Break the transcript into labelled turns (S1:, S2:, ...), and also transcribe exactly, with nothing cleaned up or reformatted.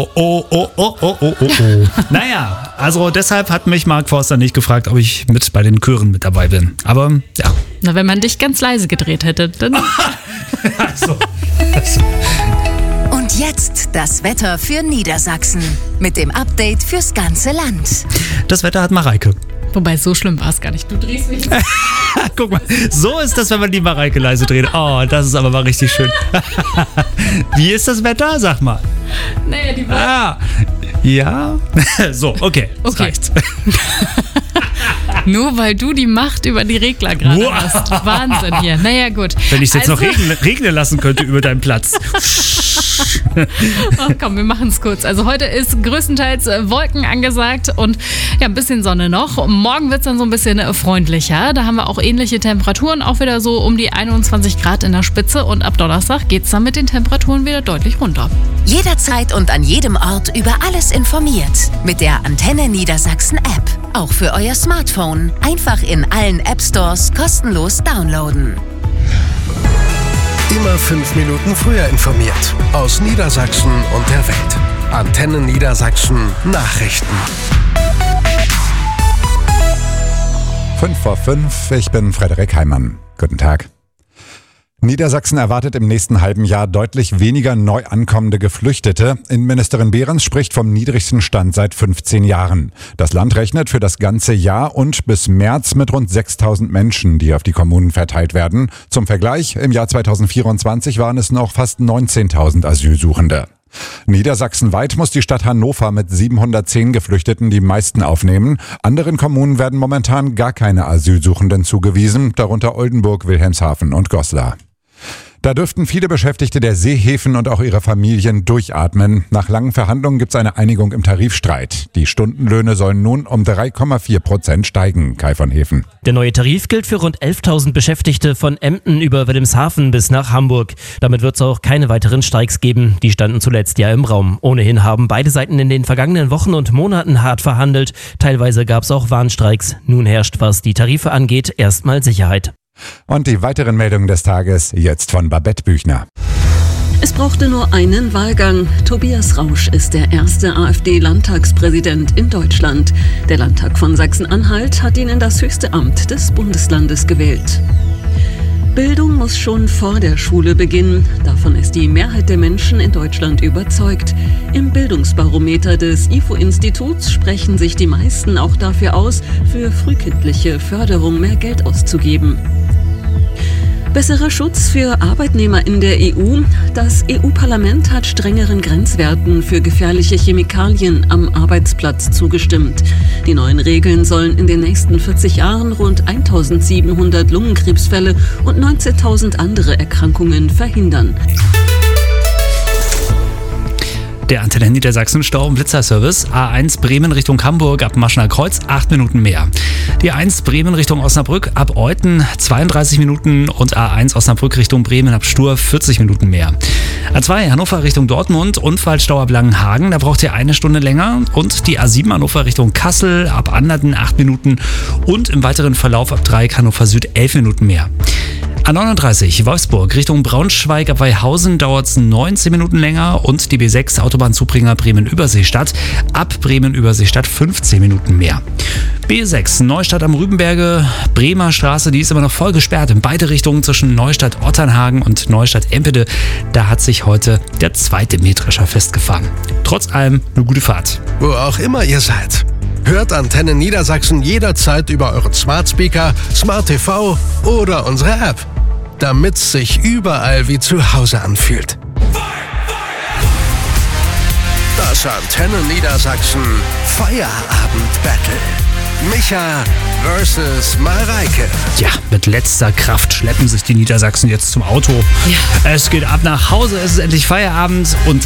S1: Oh, oh, oh, oh, oh, oh, oh. Naja, also deshalb hat mich Mark Forster nicht gefragt, ob ich mit bei den Chören mit dabei bin. Aber ja.
S2: Na, wenn man dich ganz leise gedreht hätte, dann...
S1: also, also.
S3: Und jetzt das Wetter für Niedersachsen mit dem Update fürs ganze Land.
S1: Das Wetter hat Mareike.
S2: Wobei, so schlimm war es gar nicht. Du drehst mich.
S1: Guck mal, so ist das, wenn man die Mareike leise dreht. Oh, das ist aber mal richtig schön. Wie ist das Wetter? Sag mal.
S2: Naja, die
S1: Ah, ja. So, okay, das
S2: Okay.
S1: reicht.
S2: Nur weil du die Macht über die Regler gerade
S1: Wow.
S2: hast. Wahnsinn hier. Naja, gut.
S1: Wenn ich es jetzt
S2: Also-
S1: noch regnen, regnen lassen könnte über deinen Platz.
S2: Ach komm, wir machen es kurz. Also heute ist größtenteils äh, Wolken angesagt und ja, ein bisschen Sonne noch. Morgen wird es dann so ein bisschen äh, freundlicher. Da haben wir auch ähnliche Temperaturen, auch wieder so um die einundzwanzig Grad in der Spitze. Und ab Donnerstag geht es dann mit den Temperaturen wieder deutlich runter.
S3: Jederzeit und an jedem Ort über alles informiert. Mit der Antenne Niedersachsen App. Auch für euer Smartphone. Einfach in allen App Stores kostenlos downloaden.
S4: Immer fünf Minuten früher informiert. Aus Niedersachsen und der Welt. Antenne Niedersachsen Nachrichten.
S5: Fünf vor fünf, ich bin Frederik Heimann. Guten Tag. Niedersachsen erwartet im nächsten halben Jahr deutlich weniger neu ankommende Geflüchtete. Innenministerin Behrens spricht vom niedrigsten Stand seit fünfzehn Jahren. Das Land rechnet für das ganze Jahr und bis März mit rund sechstausend Menschen, die auf die Kommunen verteilt werden. Zum Vergleich, im Jahr zweitausendvierundzwanzig waren es noch fast neunzehntausend Asylsuchende. Niedersachsenweit muss die Stadt Hannover mit siebenhundertzehn Geflüchteten die meisten aufnehmen. Anderen Kommunen werden momentan gar keine Asylsuchenden zugewiesen, darunter Oldenburg, Wilhelmshaven und Goslar. Da dürften viele Beschäftigte der Seehäfen und auch ihre Familien durchatmen. Nach langen Verhandlungen gibt es eine Einigung im Tarifstreit. Die Stundenlöhne sollen nun um drei Komma vier Prozent steigen, Kai von Hefen.
S6: Der neue Tarif gilt für rund elftausend Beschäftigte von Emden über Wilhelmshaven bis nach Hamburg. Damit wird es auch keine weiteren Streiks geben. Die standen zuletzt ja im Raum. Ohnehin haben beide Seiten in den vergangenen Wochen und Monaten hart verhandelt. Teilweise gab es auch Warnstreiks. Nun herrscht, was die Tarife angeht, erstmal Sicherheit.
S5: Und die weiteren Meldungen des Tages jetzt von Babette Büchner.
S7: Es brauchte nur einen Wahlgang. Tobias Rausch ist der erste AfD-Landtagspräsident in Deutschland. Der Landtag von Sachsen-Anhalt hat ihn in das höchste Amt des Bundeslandes gewählt. Bildung muss schon vor der Schule beginnen. Davon ist die Mehrheit der Menschen in Deutschland überzeugt. Im Bildungsbarometer des I F O-Instituts sprechen sich die meisten auch dafür aus, für frühkindliche Förderung mehr Geld auszugeben. Besserer Schutz für Arbeitnehmer in der E U. Das E U-Parlament hat strengeren Grenzwerten für gefährliche Chemikalien am Arbeitsplatz zugestimmt. Die neuen Regeln sollen in den nächsten vierzig Jahren rund eintausendsiebenhundert Lungenkrebsfälle und neunzehntausend andere Erkrankungen verhindern.
S1: Der Antenne Niedersachsen Stau- und Blitzerservice. A eins Bremen Richtung Hamburg ab Maschner Kreuz, acht Minuten mehr. Die eins Bremen Richtung Osnabrück ab Euthen, zweiunddreißig Minuten und A eins Osnabrück Richtung Bremen ab Stur, vierzig Minuten mehr. A zwei Hannover Richtung Dortmund, Unfallstau ab Langenhagen, da braucht ihr eine Stunde länger. Und die A sieben Hannover Richtung Kassel ab Anderten, acht Minuten und im weiteren Verlauf ab Dreieck Hannover Süd, elf Minuten mehr. A neununddreißig Wolfsburg Richtung Braunschweig ab Weihausen dauert es neunzehn Minuten länger und die B sechs Autobahnzubringer Bremen-Überseestadt ab Bremen-Überseestadt fünfzehn Minuten mehr. B sechs Neustadt am Rübenberge, Bremer Straße, die ist immer noch voll gesperrt in beide Richtungen zwischen Neustadt-Otternhagen und Neustadt-Empede. Da hat sich heute der zweite Mähdrescher festgefahren. Trotz allem eine gute Fahrt.
S4: Wo auch immer ihr seid. Hört Antenne Niedersachsen jederzeit über euren Smart Speaker, Smart T V oder unsere App. Damit's sich überall wie zu Hause anfühlt. Das Antenne Niedersachsen Feierabend-Battle. Micha versus Mareike.
S1: Ja, mit letzter Kraft schleppen sich die Niedersachsen jetzt zum Auto.
S2: Ja.
S1: Es geht ab nach Hause, es ist endlich Feierabend und